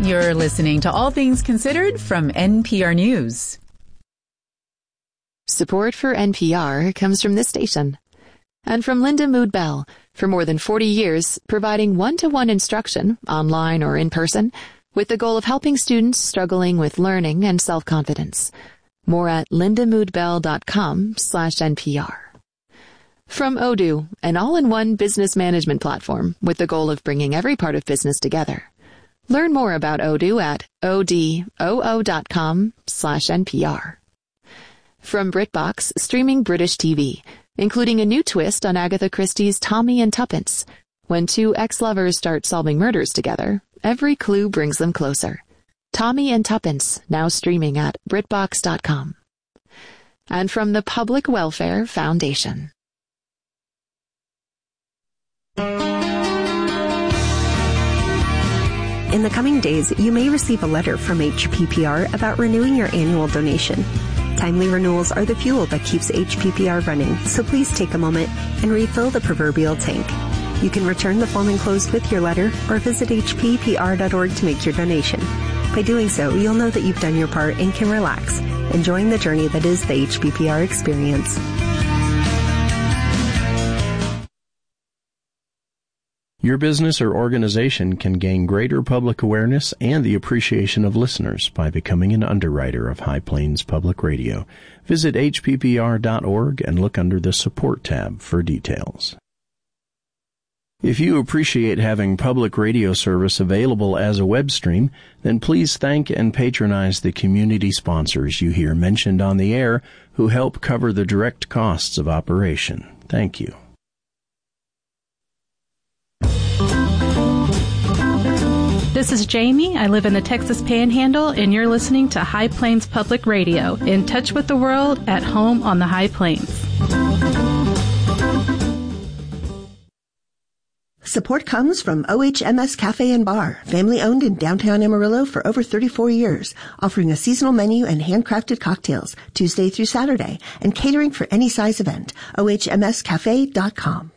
You're listening to All Things Considered from NPR News. Support for NPR comes from this station and from Linda Mood Bell. For more than 40 years, providing one-to-one instruction, online or in person, with the goal of helping students struggling with learning and self-confidence. More at lindamoodbell.com/NPR. From Odoo, an all-in-one business management platform with the goal of bringing every part of business together. Learn more about Odoo at odoo.com/NPR. From BritBox, streaming British TV, including a new twist on Agatha Christie's Tommy and Tuppence. When two ex-lovers start solving murders together, every clue brings them closer. Tommy and Tuppence, now streaming at BritBox.com. And from the Public Welfare Foundation. In the coming days, you may receive a letter from HPPR about renewing your annual donation. Timely renewals are the fuel that keeps HPPR running, so please take a moment and refill the proverbial tank. You can return the form enclosed with your letter or visit hppr.org to make your donation. By doing so, you'll know that you've done your part and can relax, enjoying the journey that is the HPPR experience. Your business or organization can gain greater public awareness and the appreciation of listeners by becoming an underwriter of High Plains Public Radio. Visit hppr.org and look under the Support tab for details. If you appreciate having public radio service available as a web stream, then please thank and patronize the community sponsors you hear mentioned on the air who help cover the direct costs of operation. Thank you. This is Jamie. I live in the Texas Panhandle, and you're listening to High Plains Public Radio, in touch with the world, at home on the High Plains. Support comes from OHMS Cafe and Bar, family-owned in downtown Amarillo for over 34 years, offering a seasonal menu and handcrafted cocktails Tuesday through Saturday, and catering for any size event. OHMScafe.com.